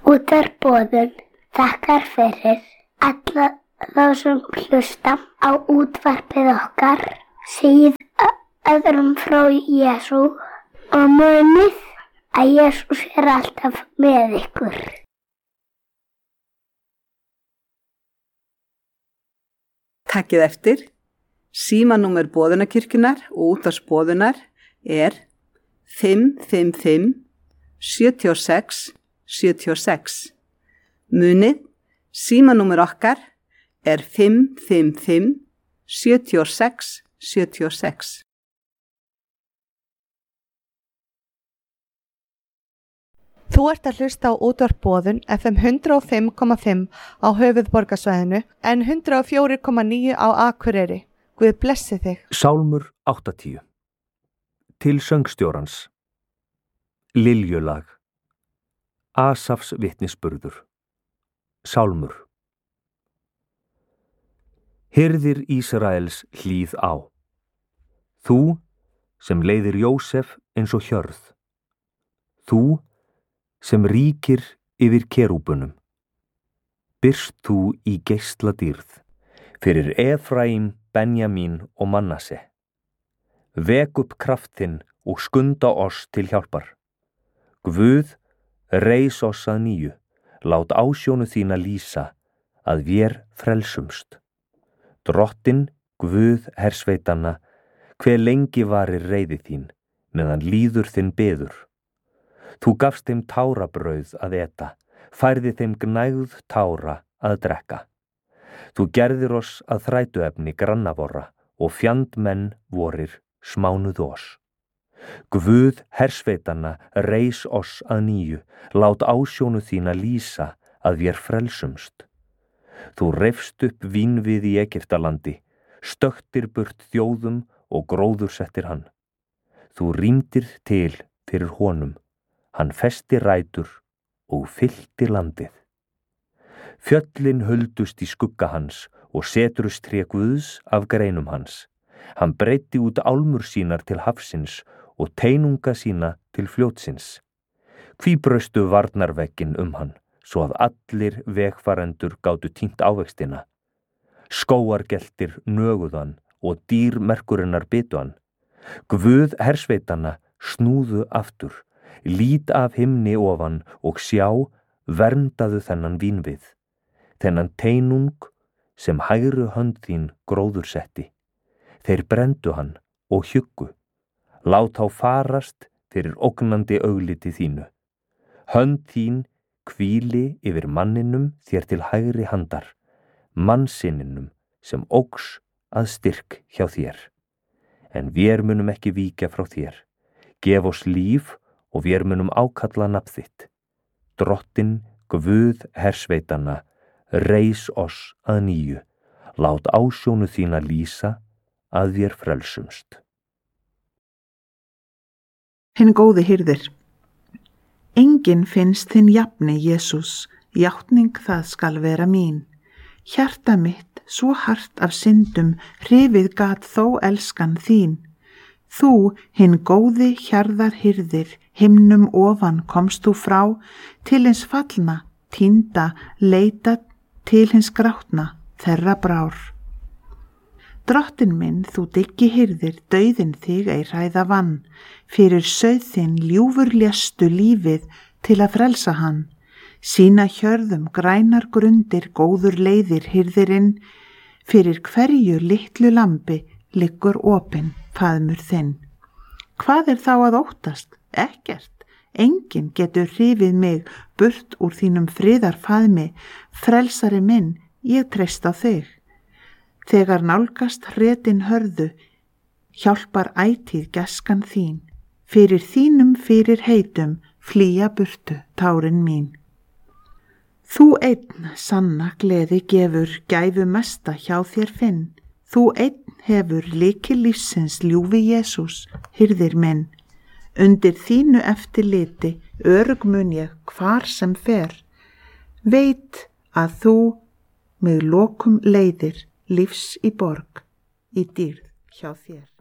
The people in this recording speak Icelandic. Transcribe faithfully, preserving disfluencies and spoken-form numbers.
Útvarpsboðun þakkar fyrir alla þá sem hlusta á útvarpið okkar, segið öðrum frá Jesú og munið að Jesús er alltaf með ykkur. Takkið eftir. Símanúmer boðunarkirkjunnar og útvarpsboðunar er fimm fimm fimm sjö sex sjö sex. Munið, símanúmer okkar er fimm fimm fimm sjö sex sjö sex. Þú ert að hlusta á útvarpsboðun F M hundrað og fimm komma fimm á höfuðborgarsvæðinu en hundrað og fjögur komma níu á Akureyri. Guð blessi þig. Sálmur áttatíu. Til söngstjórans. Liljulag. Asafs vitnisburður. Sálmur. Hirðir Ísraels hlýð á. Þú sem leiðir Jósef eins og hjörð. Þú sem ríkir yfir kerúbunum. Birst þú í geisladýrð fyrir Efraím, Benjamín og Manasse. Vek upp kraftinn og skunda oss til hjálpar. Guð, reis oss að nýju, lát ásjónu þína lýsa, að vér frelsumst. Drottin, Guð hersveitanna, hve lengi varir reiði þín, meðan líður þinn beður. Þú gafst þeim tárabrauð að eta, færði þeim gnægð tára að drekka. Þú gerðir oss að þrætuefni grannavorra og fjandmenn vorir smánuð oss. Guð hersveitanna reis oss að nýju, lát ásjónu þína lýsa að vér frelsumst. Þú reifst upp vínvið í Egyptalandi, stöktir burt þjóðum og gróður settir hann. Þú rýmdir til fyrir honum, hann festi rætur og fyllti landið. Fjöllin huldust í skugga hans og setrustré Guðs af greinum hans. Hann breiddi út álmur sínar til hafsins og teinunga sína til fljótsins. Hví braustu varnarvegginn um hann, svo að allir vegfarendur gátu týnt ávextina. Skóargeltir nöguðan og dýr merkurinnar bitu hann. Guð hersveitanna snúðu aftur, lít af himni ofan og sjá, verndaðu þennan vínvið, þennan teinung sem hægri hönd þín gróður setti. Þeir brenndu hann og hjuggu, lát þá farast fyrir ógnandi augliti þínu. Hönd þín hvíli yfir manninum þér til hægri handar, mannsinninum sem ógs að styrk hjá þér. En vér munum ekki víkja frá þér. Gef oss líf og vér munum ákalla nafn þitt. Drottin, Guð hersveitanna, reis oss að nýju, lát ásjónu þína lýsa að vér frelsumst. Hinn góði hirðir. Enginn finnst þinn jafni, Jesús, játning það skal vera mín. Hjarta mitt, svo hart af syndum, hrifið gat þó elskan þín. Þú, hinn góði hjarðar hirðir, himnum ofan komst þú frá, til hins fallna, týnda, leita, til hins grátna, þeirra brár. Drottin minn, þú dyggi hirðir, dauðin þig ei hræða vann, fyrir sauð þinn ljúfur léstu lífið til að frelsa hann. Sína hjörðum grænar grundir, góður leiðir hirðirinn, fyrir hverju litlu lambi liggur opinn faðmur þinn. Hvað er þá að óttast? Ekkert. Enginn getur hrifið mig burt úr þínum friðar faðmi, frelsari minn, ég treyst á þig. Þegar nálgast hretin hörðu, hjálpar ætíð gæskan þín, fyrir þínum fyrir heitum flýja burtu tárin mín. Þú einn sanna gleði gefur, gæfu mesta hjá þér finn, þú einn hefur lykil lífsins ljúfi Jesús, hirðir minn. Undir þínu eftirliti örugg mun ég hvar sem fer, veit að þú mig lokum leiðir lífs í borg, í dýrð hjá þér.